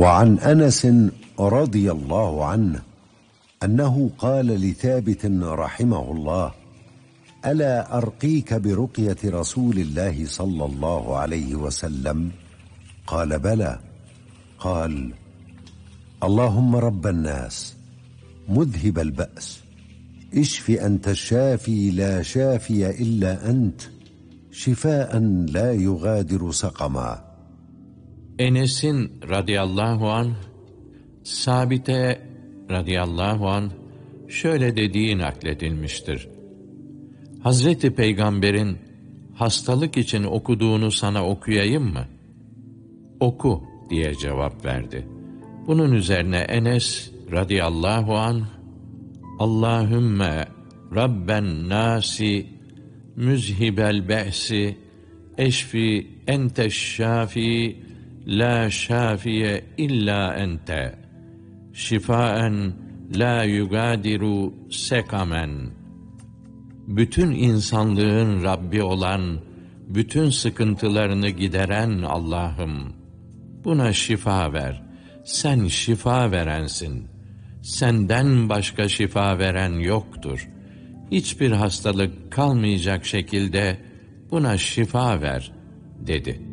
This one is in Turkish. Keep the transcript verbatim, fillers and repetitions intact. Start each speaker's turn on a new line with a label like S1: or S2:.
S1: وعن أنس رضي الله عنه أنه قال لثابت رحمه الله: ألا أرقيك برقية رسول الله صلى الله عليه وسلم؟ قال: بلى. قال: اللهم رب الناس مذهب البأس اشف أنت الشافي لا شافي إلا أنت شفاء لا يغادر سقما.
S2: Enes'in radıyallahu anh, Sabit'e radıyallahu anh şöyle dediği nakledilmiştir. Hazreti Peygamber'in hastalık için okuduğunu sana okuyayım mı? Oku diye cevap verdi. Bunun üzerine Enes radıyallahu anh, Allahümme Rabben nasi müzhibel be'si eşfi enteşşafi la şafiye illa ente şifaen la yugadiru sekamen. Bütün insanlığın Rabbi olan, bütün sıkıntılarını gideren Allah'ım, buna şifa ver. Sen şifa verensin. Senden başka şifa veren yoktur. Hiçbir hastalık kalmayacak şekilde buna şifa ver, dedi.